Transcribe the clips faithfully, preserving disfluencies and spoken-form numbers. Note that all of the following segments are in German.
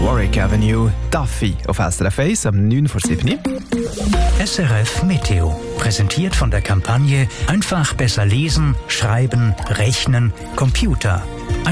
Warwick Avenue, Duffy auf S R F eins am neun vor sieben. S R F Meteo, präsentiert von der Kampagne Einfach besser lesen, schreiben, rechnen, Computer.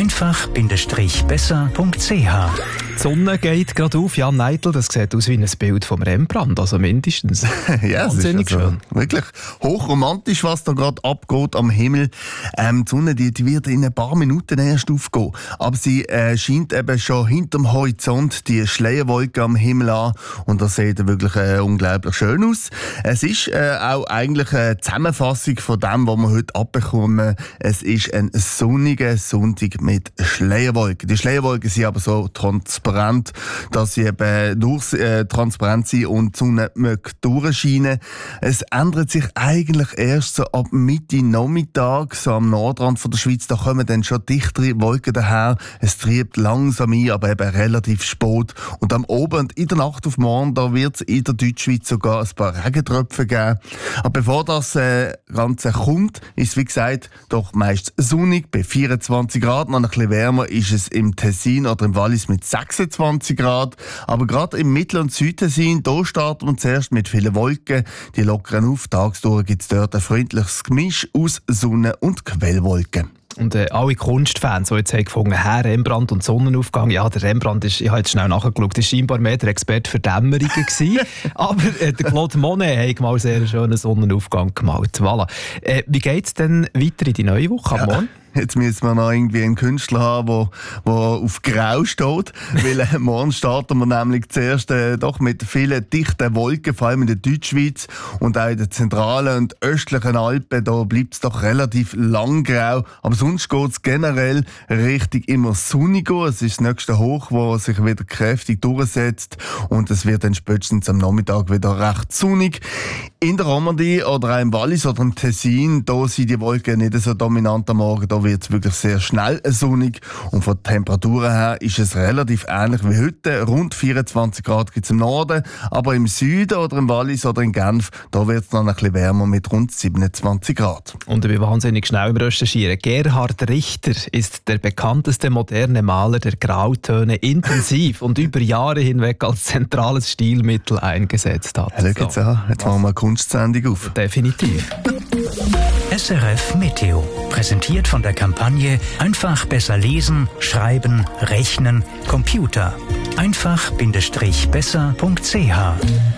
einfach-besser punkt c h. Die Sonne geht gerade auf. Jan Neitel, das sieht aus wie ein Bild vom Rembrandt, also mindestens. Ja, es ist also schön. Wirklich hochromantisch, was da gerade abgeht am Himmel. Ähm, die Sonne die, die wird in ein paar Minuten erst aufgehen. Aber sie äh, scheint eben schon hinterm Horizont die Schleierwolke am Himmel an. Und das sieht wirklich äh, unglaublich schön aus. Es ist äh, auch eigentlich eine Zusammenfassung von dem, was wir heute abbekommen. Es ist ein sonniger Sonntag mit Schleierwolken. Die Schleierwolken sind aber so transparent, dass sie eben durch, äh, transparent sind und die Sonne möge durchscheinen. Es ändert sich eigentlich erst so ab Mitte Nachmittag, so am Nordrand von der Schweiz, da kommen dann schon dichtere Wolken daher. Es triebt langsam ein, aber eben relativ spät. Und am Abend, in der Nacht auf morgen, da wird es in der Deutschschweiz sogar ein paar Regentröpfe geben. Aber bevor das äh, Ganze kommt, ist es wie gesagt doch meist sonnig bei vierundzwanzig Grad. Noch ein bisschen wärmer ist es im Tessin oder im Wallis mit sechsundzwanzig Grad. Aber gerade im Mittel- und Südtessin, da starten wir zuerst mit vielen Wolken. Die lockern auf. Tagsdurch gibt es dort ein freundliches Gemisch aus Sonne- und Quellwolken. Und äh, alle Kunstfans, die jetzt haben gefunden, Herr Rembrandt und Sonnenaufgang, ja, der Rembrandt ist, ich habe jetzt schnell nachgeschaut, ist scheinbar mehr der Experte für Dämmerungen gewesen. Aber äh, der Claude Monet hat mal einen sehr schönen Sonnenaufgang gemalt. Voilà. Äh, wie geht es denn weiter in die neue Woche am Ja. Morgen? Jetzt müssen wir noch irgendwie einen Künstler haben, der, der auf Grau steht. Weil äh, morgen starten wir nämlich zuerst äh, doch mit vielen dichten Wolken, vor allem in der Deutschschweiz und auch in den zentralen und östlichen Alpen. Da bleibt es doch relativ lang grau. Aber sonst geht es generell richtig immer sonnig. Es ist das nächste Hoch, das sich wieder kräftig durchsetzt. Und es wird dann spätestens am Nachmittag wieder recht sonnig. In der Romandie oder auch im Wallis oder im Tessin, da sind die Wolken nicht so dominant am Morgen. Da wird es wirklich sehr schnell sonnig. Und von den Temperaturen her ist es relativ ähnlich wie heute. Rund vierundzwanzig Grad gibt es im Norden. Aber im Süden oder im Wallis oder in Genf, da wird es noch ein bisschen wärmer mit rund siebenundzwanzig Grad. Und ich bin wahnsinnig schnell im Recherchieren. Gerhard Richter ist der bekannteste moderne Maler der Grautöne intensiv und über Jahre hinweg als zentrales Stilmittel eingesetzt hat. Ja, schau jetzt an, jetzt machen wir eine Kunstsendung auf. Definitiv. S R F Meteo, präsentiert von der Kampagne Einfach besser lesen, schreiben, rechnen, Computer. einfach-besser punkt c h.